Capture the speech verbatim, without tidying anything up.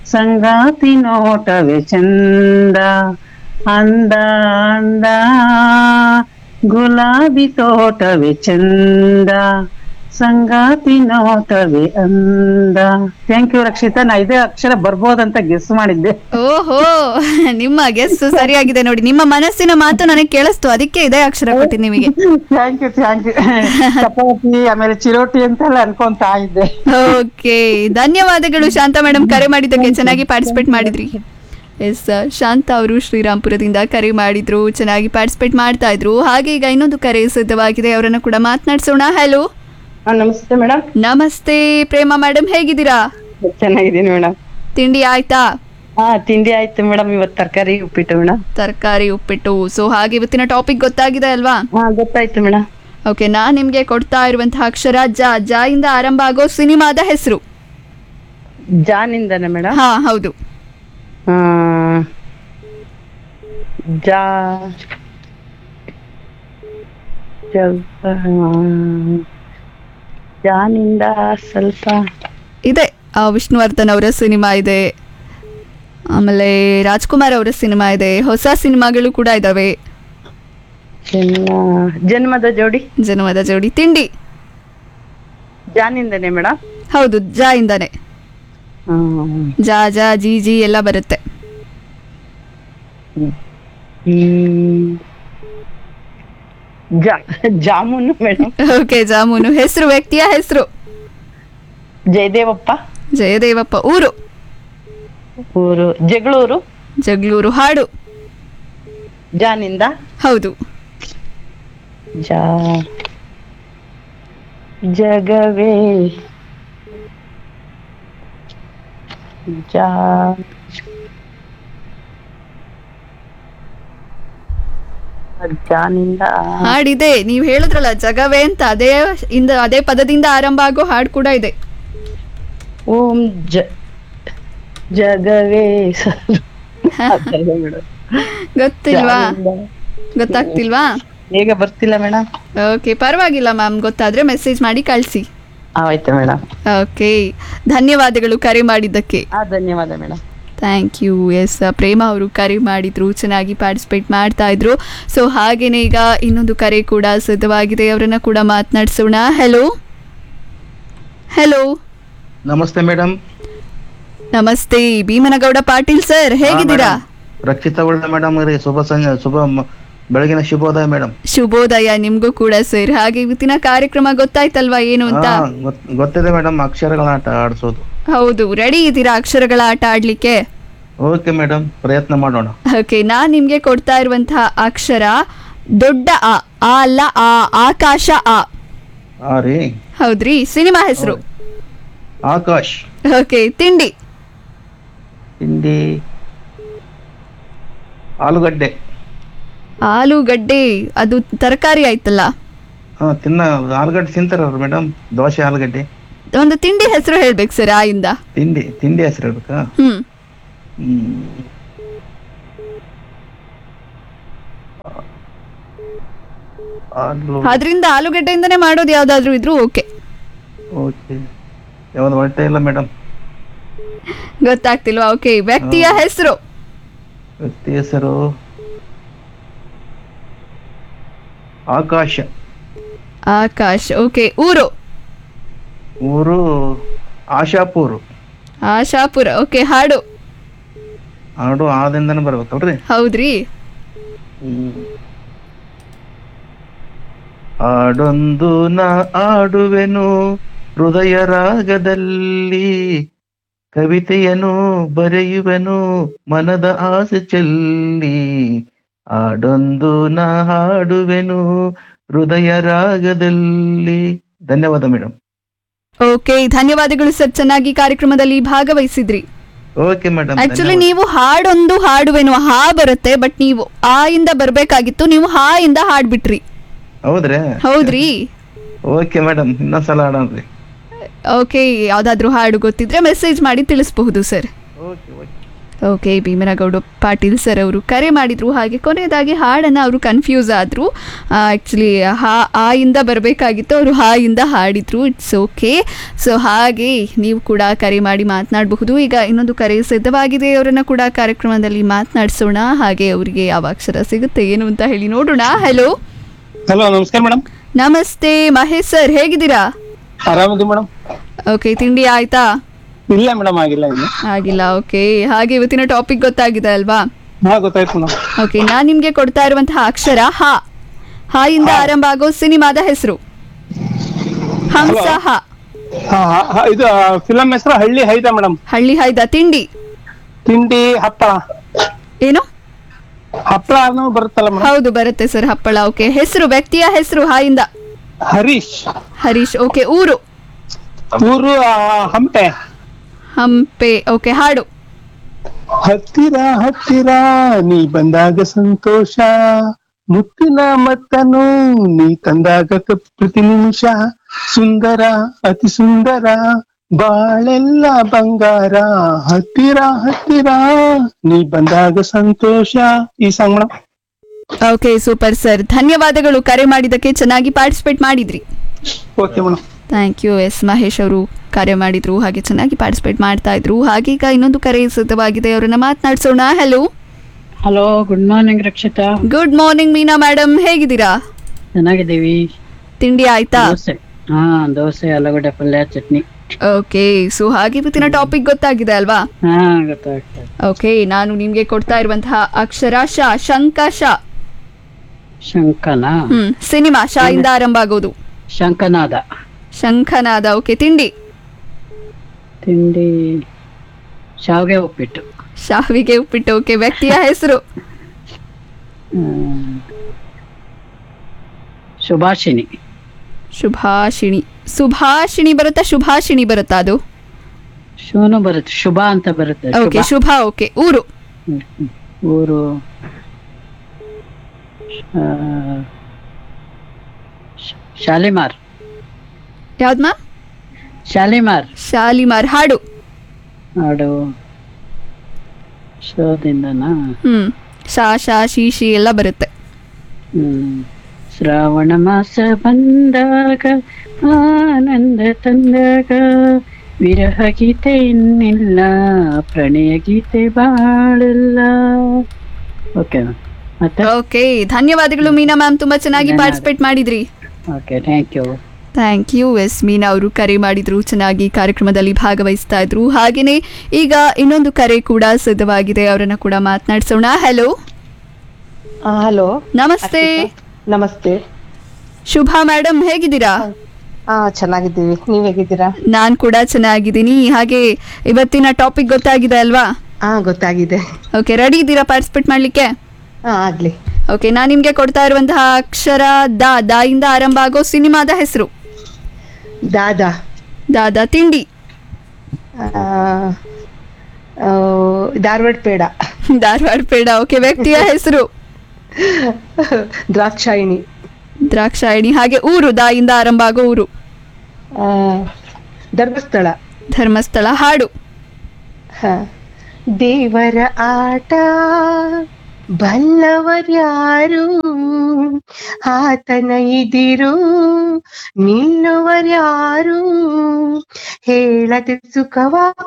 ಸಂಗಾತಿ ನೋಟವೇ ಚಂದ ಅಂದ ಅಂದ ಗುಲಾಬಿ ತೋಟವೇ ಚಂದ ಸಂಗಾತಿ ನೋಟವೇ ಅಂದ. Thank you Rakshita. ನಾ ಇದೇ ಅಕ್ಷರ ಬರ್ಬೋದಂತ ಗೆಸ್ ಮಾಡಿದ್ದೆ. ಓಹೋ, ನಿಮ್ಮ ಗೆಸ್ ಸರಿಯಾಗಿದೆ ನೋಡಿ. ನಿಮ್ಮ ಮನಸ್ಸಿನ ಮಾತು ನನಗೆ ಕೇಳಿಸ್ತು, ಅದಕ್ಕೆ ಇದೇ ಅಕ್ಷರ ಕೊಟ್ಟಿದ್ದು ನಿಮಗೆ. Thank you thank you. Chapati ಆಮೇಲೆ ಚಿರೋಟಿ ಅಂತೆಲ್ಲ ಅನ್ಕೊಂತಾ ಇದ್ದೆ. ಓಕೆ, ಧನ್ಯವಾದಗಳು ಶಾಂತಾ ಮೇಡಮ್, ಕರೆ ಮಾಡಿದ್ದಕ್ಕೆ. ಚೆನ್ನಾಗಿ ಪಾರ್ಟಿಸಿಪೇಟ್ ಮಾಡಿದ್ರಿ. ಎಸ್, ಶಾಂತ ಅವರು ಶ್ರೀರಾಮ್ಪುರದಿಂದ ಕರೆ ಮಾಡಿದ್ರು, ಚೆನ್ನಾಗಿ ಪಾರ್ಟಿಸಿಪೇಟ್ ಮಾಡ್ತಾ ಇದ್ರು. ಹಾಗೆ ಈಗ ಇನ್ನೊಂದು ಕರೆ ಸಿದ್ಧವಾಗಿದೆ, ಅವರನ್ನು ಕೂಡ ಮಾತನಾಡಿಸೋಣ. ಹಲೋ. ನಮಸ್ತೆ ಮೇಡಮ್. ನಮಸ್ತೆ ಪ್ರೇಮಾ ಮೇಡಮ್, ಹೇಗಿದ್ದೀರಾ? ಚೆನ್ನಾಗಿದ್ದೀನಿ ಮೇಡಮ್. ತಿಂಡಿ ಆಯ್ತಾ? ಹಾ, ತಿಂಡಿ ಆಯ್ತು ಮೇಡಮ್. ಇವತ್ತು ತರಕಾರಿ ಉಪ್ಪಿಟ್ಟು ಮೇಡಮ್. ತರಕಾರಿ ಉಪ್ಪಿಟ್ಟು. ಸೊ ಹಾಗೆ ಇವತ್ತಿನ ಟಾಪಿಕ್ ಗೊತ್ತಾಗಿದೆ ಅಲ್ವಾ? ಹಾ, ಗೊತ್ತಾಯ್ತು ಮೇಡಮ್. ಓಕೆ, ನಾನ್ ನಿಮ್ಗೆ ಕೊಡ್ತಾ ಇರುವಂತಹ ಅಕ್ಷರ ಜ. ಜ ಇಂದ ಆರಂಭ ಆಗೋ ಸಿನಿಮಾದ ಹೆಸರು. ಜಾನಿಂದನೇ ಮೇಡಮ್? ಹಾ, ಹೌದು. ಜಾ ಜಾನಿಂದ ಸ್ವಲ್ಪ ಇದೆ. ವಿಷ್ಣುವರ್ಧನ್ ಅವರ ಸಿನಿಮಾ ಇದೆ, ಆಮೇಲೆ ರಾಜ್ಕುಮಾರ್ ಅವರ ಸಿನಿಮಾ ಇದೆ, ಹೊಸ ಸಿನಿಮಾಗಳು ಕೂಡ ಇದಾವೆ. ಜನ್ಮದ ಜೋಡಿ. ಜನ್ಮದ ಜೋಡಿ. ತಿಂಡಿ ಜಾನಿಂದನೇ ಮೇಡಮ್? ಹೌದು, ಜ ಇಂದಾನೆ. ಜಾ ಜಾ ಜಿ ಜಿ ಎಲ್ಲ ಬರುತ್ತೆ. ಜಾಮೂನು ಮೇಡಮ್. ಓಕೆ, ಜಾಮೂನು. ಹೆಸರು, ವ್ಯಕ್ತಿಯ ಹೆಸರು? ಜಯದೇವಪ್ಪ. ಜಯದೇವಪ್ಪ. ಊರು? ಊರು ಜಗಳೂರು. ಜಗಳೂರು. ಹಾಡು? ಜಾನಿಂದ. ಹೌದು. ಜಾ ಜಗವೇ ಜಾ ಜಾನಿಂದ ಹಾಡಿದೆ, ನೀವ್ ಹೇಳಿದ್ರಲ್ಲ ಜಗವೇ ಅಂತ, ಅದೇ ಇಂದ ಅದೇ ಪದದಿಂದ ಆರಂಭ ಆಗೋ ಹಾಡು ಕೂಡ ಇದೆ. ಓಂ ಜ ಜಗವೇ. ಗೊತ್ತಿಲ್ವಾ? ಗೊತ್ತಾಗ್ತಿಲ್ವಾ? ಈಗ ಬರ್ತಿಲ್ಲ ಮೇಡಮ್. ಓಕೆ, ಪರವಾಗಿಲ್ಲ ಮ್ಯಾಮ್, ಗೊತ್ತಾದ್ರೆ ಮೆಸೇಜ್ ಮಾಡಿ ಕಳಿಸಿ. ಆಯ್ತು ಮೇಡಮ್. ಓಕೆ, ಧನ್ಯವಾದಗಳು ಕರೆ ಮಾಡಿದ್ದಕ್ಕೆ. ಧನ್ಯವಾದ ಮೇಡಮ್. Thank you. ಎಸ್, ಪ್ರೇಮ ಅವರು ಕರೆ ಮಾಡಿದ್ರು, ಚೆನ್ನಾಗಿ ಪಾರ್ಟಿಸಿಪೇಟ್ ಮಾಡ್ತಾ ಇದ್ರು. ಸೊ ಹಾಗೇನೆ ಈಗ ಇನ್ನೊಂದು ಕರೆ ಕೂಡ ಸಿದ್ಧವಾಗಿದೆ, ಅವರನ್ನ ಕೂಡ ಮಾತನಾಡಿಸೋಣ. ಹಲೋ. ಹಲೋ, ನಮಸ್ತೆ ಮೇಡಮ್. ನಮಸ್ತೆ, ಭೀಮನಗೌಡ ಪಾಟೀಲ್ ಸರ್, ಹೇಗಿದ್ದೀರಾ? ರಕ್ಷಿತಾ ಒಳ್ಳೆ ಮೇಡಮ್, ಶುಭ ಸಂಜೆ, ಶುಭ ಬೆಳಗಿನ ಶುಭೋದಯ ಮೇಡಮ್. ಶುಭೋದಯ ನಿಮ್ಗೂ ಕೂಡ ಸರ್. ಹಾಗೆ ಇವತ್ತಿನ ಕಾರ್ಯಕ್ರಮ ಗೊತ್ತಾಯ್ತಲ್ವಾ ಏನು ಅಂತ? ಗೊತ್ತಿದೆ ಮೇಡಮ್, ಅಕ್ಷರಗಳ ಆಟ ಆಡಿಸೋದು. ಹೌದು, ರೆಡಿ ಇದ್ದೀರಾ ಅಕ್ಷರಗಳ ಆಟ ಆಡ್ಲಿಕ್ಕೆ? ಓಕೆ ಮೇಡಮ್, ಪ್ರಯತ್ನ ಮಾಡೋಣ. ಓಕೆ, ನಾನ್ ನಿಮ್ಗೆ ಕೊಡ್ತಾ ಇರುವಂತಹ ಅಕ್ಷರ ದೊಡ್ಡ ಆ. ಆ ಅಲ್ಲ, ಆ. ಆಕಾಶ. ಆ. ಆ ರೀ? ಹೌದ್ರಿ. ಸಿನಿಮಾ ಹೆಸರು? ಆಕಾಶ್. ಓಕೆ, ತಿಂಡಿ? ತಿಂಡಿ ಆಲೂಗಡ್ಡೆ. ಆಲೂಗಡ್ಡೆ ಅದು ತರಕಾರಿ ಆಯ್ತಲ್ಲ? ಹಾ, ತಿನ್ನ ಆಲೂಗಡ್ಡೆ ತಿಂತಾರ ಮೇಡಮ್, ದೋಸೆ ಆಲೂಗಡ್ಡೆ. ಒಂದು ತಿಂಡಿ ಹೆಸರು ಹೇಳ್ಬೇಕು ಸರ್, ಆ ಇಂದ. ತಿಂಡಿ ತಿಂಡಿ ಹೆಸರು ಹೇಳ್ಬೇಕಾ? ಹ್ಮ್ ಅದ್ರಿಂದ ಆಲೂಗಡ್ಡೆಯಿಂದನೇ ಮಾಡೋದು ಯಾವ್ದಾದ್ರು ಇದ್ರು ಓಕೆ. ಓಕೆ, ಯಾವ್ದು ಹೊರಟೆ ಇಲ್ಲ ಮೇಡಮ್. ಗೊತ್ತಾಗ್ತಿಲ್ವಾ? ಓಕೆ, ವ್ಯಕ್ತಿಯ ಹೆಸರು? ವ್ಯಕ್ತಿ ಹೆಸರು ಆಕಾಶ. ಆಕಾಶ್. ಓಕೆ, ಊರು? ಊರು ಆಶಾಪುರ್. ಆಶಾಪುರ. ಓಕೆ, ಹಾಡು? ಹಾಡು ಆದಿಂದನೇ ಬರ್ಬೇಕಲ್ರಿ? ಹೌದ್ರಿ. ಹಾಡೊಂದು ನಾ ಆಡುವೆನು ಹೃದಯ ರಾಗದಲ್ಲಿ, ಕವಿತೆಯನ್ನು ಬರೆಯುವೆನು ಮನದ ಆಸೆ ಚೆಲ್ಲಿ, ಹಾಡೊಂದು ನಾ ಹಾಡುವೆನು ಹೃದಯ ರಾಗದಲ್ಲಿ. ಧನ್ಯವಾದ ಮೇಡಮ್. ಓಕೆ, ಧನ್ಯವಾದಗಳು ಸರ್, ಚೆನ್ನಾಗಿ ಕಾರ್ಯಕ್ರಮದಲ್ಲಿ ಭಾಗವಹಿಸಿದ್ರಿ. Okay madam. ಆಕ್ಚುಲಿ ನೀವು ಹಾಡೊಂದು ಹಾಡುವೆನು, ಹಾ ಬರುತ್ತೆ, ಬಟ್ ನೀವು ಆ ಇಂದ ಬರ್ಬೇಕಾಗಿತ್ತು, ನೀವು ಹಾ ಇಂದ ಹಾಡ್ಬಿಟ್ರಿ. ಹೌದ್ರಿ? ಹೌದ್ರಿ. ಓಕೆ ಮೇಡಮ್, ಇನ್ನೊಂದ್ಸಲ ಹಾಡೋಣ್ರಿ. ಓಕೆ, ಯಾವ್ದಾದ್ರು ಹಾಡು ಗೊತ್ತಿದ್ರೆ ಮೆಸೇಜ್ ಮಾಡಿ ತಿಳಿಸಬಹುದು sir. Okay okay. Okay, Bhimanagouda Patil sir ಅವರು ಕರೆ ಮಾಡಿದ್ರು. ಹಾಗೆ ಕೊನೆಯದಾಗಿ ಹಾಡನ್ನು ಅವರು ಕನ್ಫ್ಯೂಸ್ ಆದರು. ಆ್ಯಕ್ಚುಲಿ ಹಾ ಆ ಇಂದ ಬರಬೇಕಾಗಿತ್ತು, ಅವರು ಹಾ ಇಂದ ಹಾಡಿದ್ರು. It's okay. ಸೊ ಹಾಗೆ ನೀವು ಕೂಡ ಕರೆ ಮಾಡಿ ಮಾತನಾಡಬಹುದು. ಈಗ ಇನ್ನೊಂದು ಕರೆ ಸಿದ್ಧವಾಗಿದೆ, ಅವರನ್ನು ಕೂಡ ಕಾರ್ಯಕ್ರಮದಲ್ಲಿ ಮಾತನಾಡಿಸೋಣ. ಹಾಗೆ ಅವರಿಗೆ ಯಾವ ಅಕ್ಷರ ಸಿಗುತ್ತೆ ಏನು ಅಂತ ಹೇಳಿ ನೋಡೋಣ. ಹಲೋ ಹಲೋ, ನಮಸ್ಕಾರ ಮೇಡಮ್. ನಮಸ್ತೆ ಮಹೇಶ್ ಸರ್, ಹೇಗಿದ್ದೀರಾ? ಆರಾಮದಿ ಮೇಡಮ್. ಓಕೆ, ತಿಂಡಿ ಆಯ್ತಾ? ಇಲ್ಲ ಮೇಡಮ್, ಆಗಿಲ್ಲ ಇನ್ನು. ಆಗಿಲ್ಲ. ಓಕೆ, ಹಾಗೆ ಇವತ್ತಿನ ಟಾಪಿಕ್ ಗೊತ್ತಾಗಿದೆ ಅಲ್ವಾ? ಹಾ, ಗೊತ್ತಾಯ್ತು ಮೇಡಮ್. ಓಕೆ, ನಾನು ನಿಮ್ಗೆ ಕೊಡ್ತಾ ಇರುವಂತಹ ಅಕ್ಷರ ಹ. ಹ ಇಂದ ಆರಂಭ ಆಗೋ ಸಿನಿಮಾದ ಹೆಸರು ಹಂಸ. ಹ. ಹಾ, ಹಾ, ಇದು ಫಿಲಂ ಹೆಸರು ಹಳ್ಳಿ ಹೈದ ಮೇಡಮ್. ಹಳ್ಳಿ ಹೈದ. ತಿಂಡಿ ತಿಂಡಿ ಹಪ್ಪಳ. ಏನು? ಹಪ್ಪಳ ಅನ್ನೋ ಬರುತ್ತಲ್ಲ ಮೇಡಮ್. ಹೌದು, ಬರುತ್ತೆ ಸರ್, ಹಪ್ಪಳ. ಓಕೆ, ಹೆಸರು, ವ್ಯಕ್ತಿಯ ಹೆಸರು ಹ ಇಂದ. ಹರೀಶ್. ಹರೀಶ್. ಓಕೆ, ಊರು? ಊರು ಆ, ಹಂಪೆ. ಹಂಪೆ. ಓಕೆ, ಹಾಡು? ಹತ್ತಿರ ಹತ್ತಿರ ನೀ ಬಂದಾಗ ಸಂತೋಷ, ಮುತ್ತಿನ ಮತ್ತನು ನೀ ತಂದಾಗ ಕ- ಪ್ರತಿ ನಿಮಿಷ, ಸುಂದರ ಅತಿ ಸುಂದರ ಬಾಳೆಲ್ಲ ಬಂಗಾರ, ಹತ್ತಿರ ಹತ್ತಿರ ನೀ ಬಂದಾಗ ಸಂತೋಷ. ಈ song madam. Okay, super sir, ಧನ್ಯವಾದಗಳು. ಕರೆ ಮಾಡಿದ್ದಕ್ಕೆ ಚೆನ್ನಾಗಿ ಪಾರ್ಟಿಸಿಪೇಟ್ ಮಾಡಿದ್ರಿ. Okay madam. Thank you. S Mahesh ಅವರು ಕರೆ ಮಾಡಿದ್ರು, ಹಾಗೆ ಚೆನ್ನಾಗಿ ಪಾರ್ಟಿಸಿಪೇಟ್ ಮಾಡ್ತಾ ಇದ್ರು. ಹಾಗೆ ಈಗ ಇನ್ನೊಂದು ಕರೆ ಸಿದ್ಧವಾಗಿದೆ, ಅವರನ್ನ ಮಾತನಾಡಿಸೋಣ. Hello hello, good morning Rakshita. Good morning ಮೀನಾ ಮೇಡಮ್, ಹೇಗಿದ್ದೀರಾ? ಚೆನ್ನಾಗಿದ್ದೀವಿ. ತಿಂಡಿ ಆಯ್ತಾ? ದೋಸೆ. ಹಾ, ದೋಸೆ, ಆಲೂಗಡ್ಡೆ ಪಲ್ಯ, ಚಟ್ನಿ. ಓಕೆ, ಸೊ ಹಾಗೆ ಇವತ್ತಿನ ಟಾಪಿಕ್ ಗೊತ್ತಾಗಿದೆ ಅಲ್ವಾ? ಹಾ, ಗೊತ್ತಾಗ್ತದೆ. ಓಕೆ, ನಾನು ನಿಮ್ಗೆ ಕೊಡ್ತಾ ಇರುವಂತಹ ಅಕ್ಷರ ಶ. ಶಂಕ. ಶ. ಶಂಕನ. ಹ್ಮ್ ಸಿನಿಮಾ ಶ ಇಂದ ಆರಂಭ ಆಗೋದು. ಶಂಕನಾದ. ಶಂಖನಾದ. ಓಕೆ, ತಿಂಡಿ? ತಿಂಡಿ ಶಾವಿಗೆ ಉಪ್ಪಿಟ್ಟು. ಶಾವಿಗೆ ಉಪ್ಪಿಟ್ಟು. ಓಕೆ, ವ್ಯಕ್ತಿಯ ಹೆಸರು? ಹ್ಮ್. ಸುಭಾಷಿಣಿ. ಶುಭಾಷಿಣಿ. ಸುಭಾಷಿಣಿ ಬರುತ್ತಾ, ಶುಭಾಷಿಣಿ ಬರುತ್ತಾ? ಅದು ಶೂನು ಬರುತ್ತೆ, ಶುಭ ಅಂತ ಬರುತ್ತೆ. ಓಕೆ, ಶುಭ. ಶುಭ. ಓಕೆ, ಊರು? ಹ್ಮ್, ಹ್ಮ್. ಊರು ಆ, ಶ- ಶಾಲಿಮಾರ್. ಯಾವ್ದಮ್ಮ? ಶಾಲಿಮಾರ್. ಶಾಲಿಮಾರ್. ಹಾಡು? ಹಾಡು ಶೋದಿಂದನಾ? ಹ್ಮ್ ಶಾ ಶಾ ಶಿ ಶಿ ಎಲ್ಲ ಬರುತ್ತೆ. ಹ್ಮ್. ಶ್ರಾವಣ ಮಾಸ ಬಂದಾಗ ಆನಂದ ತಂದಾಗ ವಿರಹ ಗೀತೆ ಇನ್ನಿಲ್ಲ, ಪ್ರಣಯ ಗೀತೆ ಬಾಳಲ್ಲ. ಓಕೆ, ಮತ್ತೆ? ಓಕೆ, ಧನ್ಯವಾದಗಳು ಮೀನಾ ಮ್ಯಾಮ್, ತುಂಬಾ ಚೆನ್ನಾಗಿ ಧನ್ಯವಾದ. ಪಾರ್ಟಿಸಿಪೇಟ್ ಮಾಡಿದ್ರಿ. Okay, thank you. Thank you. S ಮೀನಾ ಅವರು ಕರೆ ಮಾಡಿದ್ರು, ಚೆನ್ನಾಗಿ ಕಾರ್ಯಕ್ರಮದಲ್ಲಿ ಭಾಗವಹಿಸ್ತಾ ಇದ್ರು. ಹಾಗೇನೆ ಈಗ ಇನ್ನೊಂದು ಕರೆ ಕೂಡ ಸಿದ್ಧವಾಗಿದೆ, ಅವರನ್ನ ಕೂಡ ಮಾತನಾಡಿಸೋಣ. ಹಲೋ ಹಲೋ, ನಮಸ್ತೆ. ನಮಸ್ತೆ. ಶುಭಾ ಮೇಡಮ್, ಹೇಗಿದ್ದೀರಾ? ಹಾ, ಚೆನ್ನಾಗಿದ್ದೀವಿ. ನೀವ್ ಹೇಗಿದ್ದೀರಾ? ನಾನ್ ಕೂಡ ಚೆನ್ನಾಗಿದ್ದೀನಿ. ಹಾಗೆ ಇವತ್ತಿನ ಟಾಪಿಕ್ ಗೊತ್ತಾಗಿದೆ ಅಲ್ವಾ? ಹಾ, ಗೊತ್ತಾಗಿದೆ. ಓಕೆ, ರೆಡಿ ಇದ್ದೀರಾ ಪಾರ್ಟಿಸಿಪೇಟ್ ಮಾಡ್ಲಿಕ್ಕೆ? ಹಾ, ಆಗ್ಲಿ. ಓಕೆ, ನಾನು ನಿಮ್ಗೆ ಕೊಡ್ತಾ ಇರುವಂತಹ ಅಕ್ಷರ ದ. ದ ಇಂದ ಆರಂಭ ಆಗೋ ಸಿನಿಮಾದ ಹೆಸರು? ದಾದಾ. ದಾದಾ. ತಿಂಡಿ? ಆ, ಆ, ಧಾರವಾಡ ಪೇಡ. ಧಾರವಾಡ ಪೇಡ. ಓಕೆ, ವ್ಯಕ್ತಿಯ ಹೆಸರು? ದ್ರಾಕ್ಷಾಯಿಣಿ. ದ್ರಾಕ್ಷಾಯಣಿ. ಹಾಗೆ ಊರು? ದ ಇಂದ ಆರಂಭ ಆಗೋ ಊರು? ಆ, ಧರ್ಮಸ್ಥಳ. ಧರ್ಮಸ್ಥಳ. ಹಾಡು? ಹ. ದೇವರ ಆಟ ಬಲ್ಲವರ್ಯಾರು, ಆತನ ಇದಿರು ನಿಲ್ಲುವರ್ಯಾರು, ಹೇಳದೆ ಸುಖವ